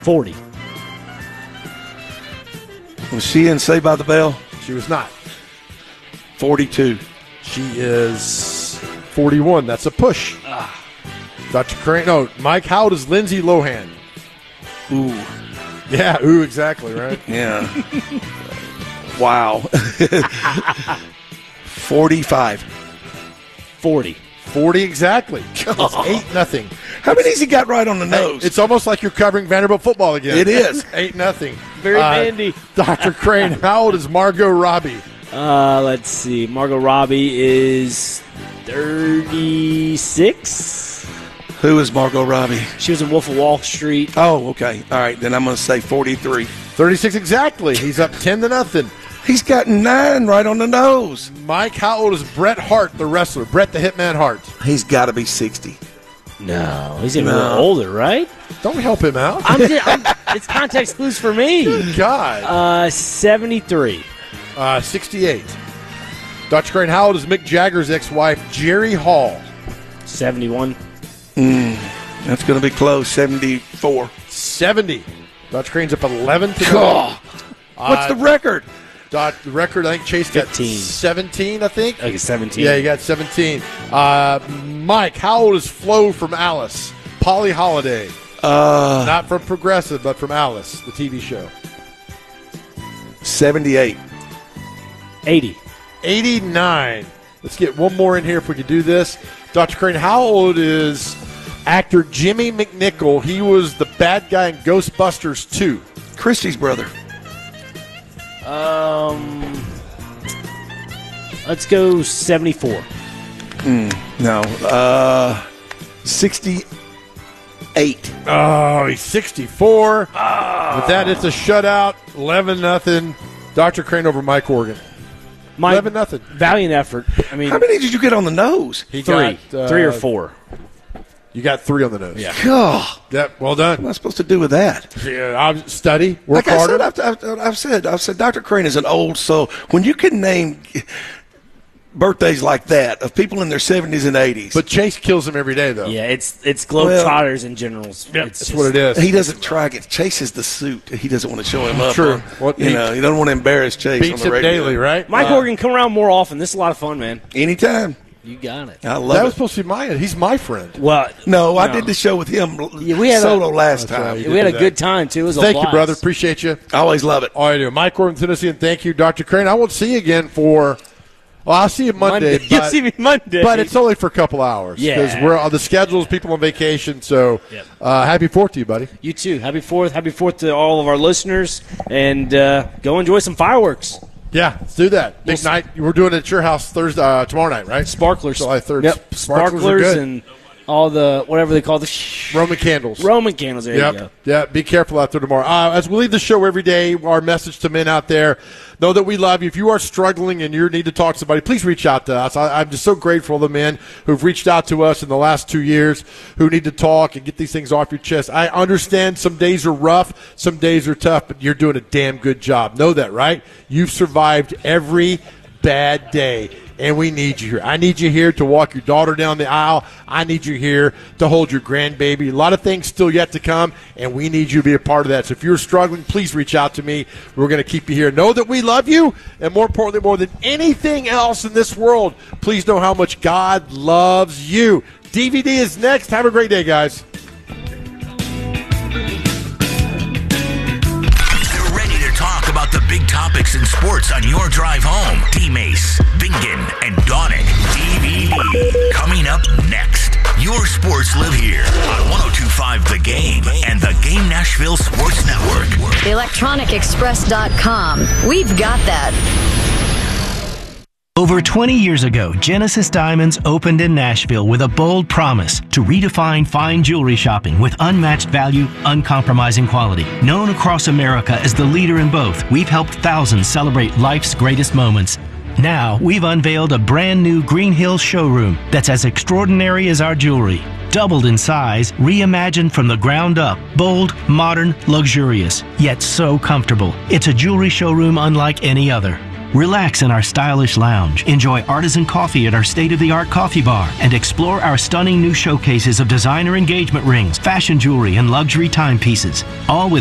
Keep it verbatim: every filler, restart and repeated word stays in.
forty. Was she in Saved by the Bell? She was not. forty-two. She is forty-one. That's a push. Ah. Doctor Crane. No, Mike, how old is Lindsay Lohan? Ooh. Yeah, ooh, exactly, right? Yeah. Wow. forty-five. forty. forty exactly. It's eight nothing. How many has he got right on the nose? Hey, it's almost like you're covering Vanderbilt football again. It is. eight nothing. Very uh, handy. Doctor Crane, how old is Margot Robbie? Uh, let's see. Margot Robbie is thirty-six. Who is Margot Robbie? She was in Wolf of Wall Street. Oh, okay. All right, then I'm going to say forty-three. thirty-six exactly. He's up ten to nothing. He's got nine right on the nose. Mike, how old is Bret Hart, the wrestler? Bret the Hitman Hart. He's got to be sixty. No, he's even No. a little older, right? Don't help him out. I'm just, I'm, it's context clues for me. Good God. Uh, seventy-three. Uh, sixty-eight. Doctor Crane, how old is Mick Jagger's ex-wife, Jerry Hall? seventy-one. Mm, that's going to be close. seventy-four. seventy. Doctor Crane's up eleven to God. What's uh, the record? Doc, the record, I think Chase got fifteen. seventeen, I think. Okay, seventeen. Yeah, you got seventeen. Uh, Mike, how old is Flo from Alice? Polly Holiday. Uh, Not from Progressive, but from Alice, the T V show. seventy-eight. eighty. eighty-nine. Let's get one more in here if we could do this. Doctor Crane, how old is actor Jimmy McNichol? He was the bad guy in Ghostbusters two. Christie's brother. Um, let's go seventy-four. Mm, no. Uh, sixty-eight. Oh, he's sixty-four. Oh. With that, it's a shutout. eleven nothing. Doctor Crane over Mike Organ. Mike, eleven nothing. Valiant effort. I mean, How many did you get on the nose? He three. got, uh, three or four. You got three on the nose. Yeah. God. Yep, well done. What am I supposed to do with that? Yeah, I'll study, work Like I harder. said, I've, I've, I've said, I've said, Doctor Crane is an old soul. When you can name birthdays like that of people in their seventies and eighties, But Chase kills him every day, though. Yeah, it's it's Globetrotters in generals. Yep, It's that's just- what it is. he doesn't try to get Chase's the suit. He doesn't want to show him up. True. on- Well, you he know, he doesn't want to embarrass Chase on Beats the him radio. daily, right? Mike Uh, Organ, come around more often. This is a lot of fun, man. Anytime. You got it. I love That it. was supposed to be my. He's my friend. Well, no, I No. did the show with him Yeah, we had a- solo last That's time. right. we had a do that. good time too. It was a Thank you, blast. brother. Appreciate you. I always love it. All I do. Mike Organ, Tennessee, and thank you, Doctor Crane. I won't see you again for. Well, I'll see you Monday. Monday. You'll but, see me Monday. but it's only for a couple hours. Yeah. Because we're on the schedules, people on vacation. So Yep. uh, happy Fourth to you, buddy. You too. Happy Fourth. Happy Fourth to all of our listeners, and uh, go enjoy some fireworks. Yeah, let's do that. Big We'll- night. We're doing it at your house Thursday, uh, tomorrow night, right? Sparklers. July third. Yep. Sparklers are Sparklers good. and all the whatever they call the Roman candles. Roman candles. There Yep. you go. Yeah, be careful out there tomorrow. Uh, as we leave the show every day, our message to men out there, know that we love you. If you are struggling and you need to talk to somebody, please reach out to us. I, I'm just so grateful to the men who've reached out to us in the last two years who need to talk and get these things off your chest. I understand some days are rough, some days are tough, but you're doing a damn good job. Know that, right? You've survived every bad day. And we need you here. I need you here to walk your daughter down the aisle. I need you here to hold your grandbaby. A lot of things still yet to come, and we need you to be a part of that. So if you're struggling, please reach out to me. We're going to keep you here. Know that we love you, and more importantly, more than anything else in this world, please know how much God loves you. D V D is next. Have a great day, guys. Talk about the big topics in sports on your drive home. D-Mace, Bingen, and Donick. D V D. Coming up next. Your sports live here on one oh two point five The Game and the Game Nashville Sports Network. electronic express dot com. We've got that. Over twenty years ago, Genesis Diamonds opened in Nashville with a bold promise to redefine fine jewelry shopping with unmatched value, uncompromising quality. Known across America as the leader in both, we've helped thousands celebrate life's greatest moments. Now, we've unveiled a brand new Green Hills showroom that's as extraordinary as our jewelry. Doubled in size, reimagined from the ground up, bold, modern, luxurious, yet so comfortable. It's a jewelry showroom unlike any other. Relax in our stylish lounge, enjoy artisan coffee at our state-of-the-art coffee bar, and explore our stunning new showcases of designer engagement rings, fashion jewelry, and luxury timepieces, all with